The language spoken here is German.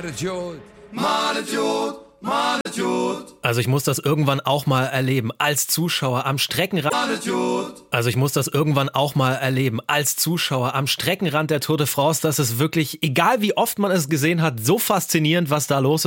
Also ich muss das irgendwann auch mal erleben, als Zuschauer am Streckenrand. Also ich muss das irgendwann auch mal erleben, als Zuschauer am Streckenrand der Tour de France. Das ist wirklich, egal wie oft man es gesehen hat, so faszinierend, was da los ist.